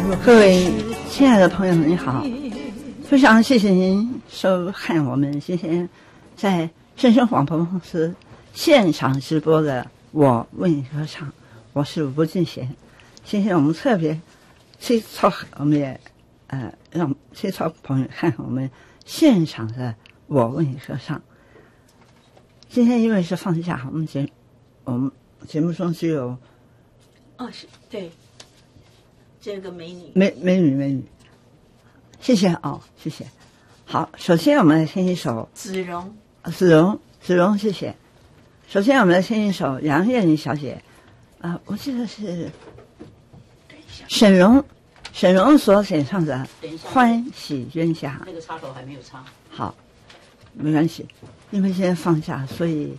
各位亲爱的朋友们，你好！非常谢谢您收看我们今天在正声广播公司现场直播的《我为你歌唱》，我是吴俊贤。今天我们特别催促，我们也让催促朋友看看我们现场的《我为你歌唱》。今天因为是放假，我们节目中只有是对。这个美女， 美女，谢谢哦，谢谢。好，首先我们来听一首子荣， 谢谢。首先我们来听一首杨艳妮小姐，我记得是沈荣所演唱的《欢喜冤家》。 那个插头还没有插。 好，没关系，因为现在放假，所以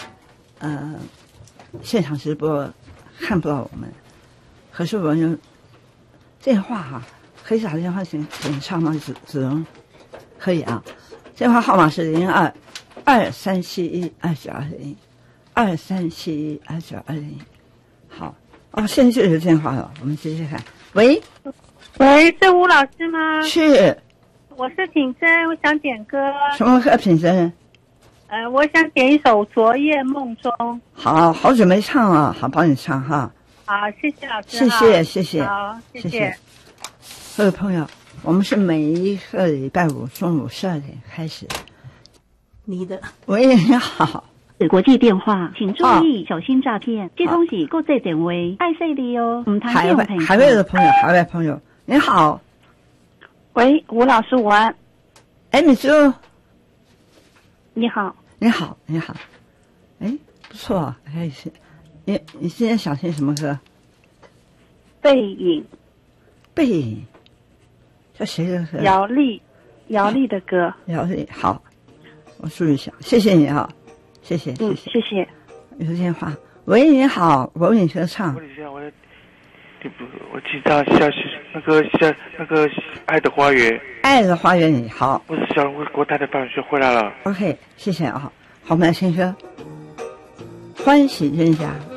现场直播看不到我们，可是我们电话哈，可以打电话请唱吗？子荣，可以啊。电话号码是02-2371-2920，2371-2920。好，现在就有电话了，我们接看。喂， 是吴老师吗？ 是， 我是品珍，我想点歌。 什么歌？品珍？ 我想点一首《昨夜梦中》。 好久没唱了，好，帮你唱哈。 好，谢谢老师。 谢谢。 好，谢谢。 各位朋友，我们是每一个礼拜五中午12点开始。 你的喂，你好。 国际电话，请注意，小心诈骗。这通是国际电话，爱惜你哦。 海外的朋友，你好。 喂，吴老师，午安。 米珠。 你好。 不错，可以是。你今天想听什么歌？ 背影， 这谁的歌？ 姚丽的歌。 姚丽，好，我注意一下，谢谢你啊，谢谢。 谢谢。 有电话，喂，你好，我为你歌唱。 我记得那个爱的花园。 爱的花园，你好。 我是小龙国太太办学回来了。 OK， 谢谢啊，好，我们来听歌。欢喜冤家。